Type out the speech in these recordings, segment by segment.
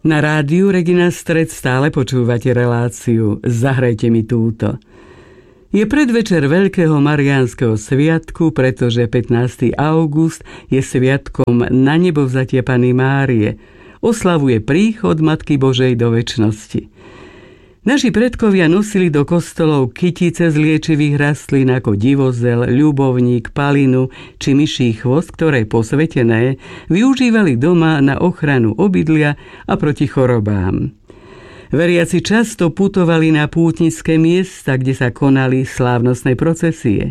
Na rádiu Regina Stred stále počúvate reláciu Zahrajte mi túto. Je predvečer Veľkého Mariánskeho sviatku, pretože 15. august je sviatkom na nebovzatie Panny Márie. Oslavuje príchod Matky Božej do večnosti. Naši predkovia nosili do kostolov kytice z liečivých rastlín ako divozel, ľubovník, palinu či myší chvost, ktoré posvetené využívali doma na ochranu obydlia a proti chorobám. Veriaci často putovali na pútnické miesta, kde sa konali slávnostné procesie.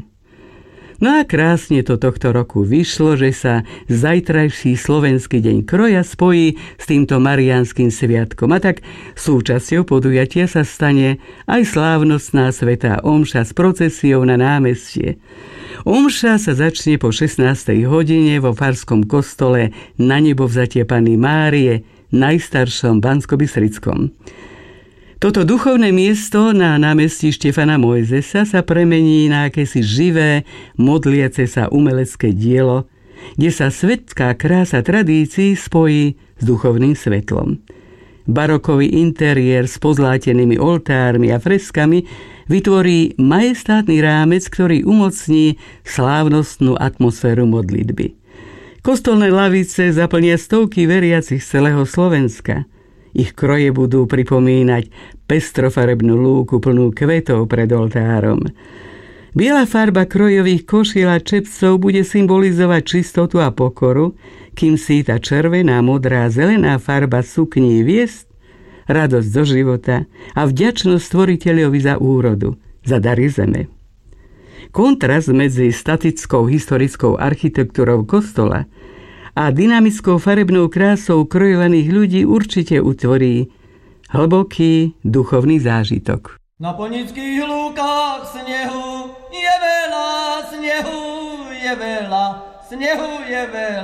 No a krásne to tohto roku vyšlo, že sa zajtrajší slovenský deň kroja spojí s týmto mariánskym sviatkom. A tak súčasťou podujatia sa stane aj slávnostná svätá omša s procesiou na námestie. Omša sa začne po 16. hodine vo farskom kostole Na nebovzatie Panny Márie, najstaršom Banskobystrickom. Toto duchovné miesto na námestí Štefana Mojzesa sa premení na akési živé, modliace sa umelecké dielo, kde sa svetská krása tradícií spojí s duchovným svetlom. Barokový interiér s pozlátenými oltármi a freskami vytvorí majestátny rámec, ktorý umocní slávnostnú atmosféru modlitby. Kostolné lavice zaplnia stovky veriacich z celého Slovenska. Ich kroje budú pripomínať pestrofarebnú lúku plnú kvetov pred oltárom. Biela farba krojových košiel a čepcov bude symbolizovať čistotu a pokoru, kým si tá červená, modrá, zelená farba sukní viesť, radosť zo života a vďačnosť Stvoriteľovi za úrodu, za dary zeme. Kontrast medzi statickou historickou architektúrou kostola a dynamickou farebnou krásou krojovaných ľudí určite utvorí hlboký duchovný zážitok. Na ponických lúkach snehu je veľa, snehu je veľa, snehu je veľa.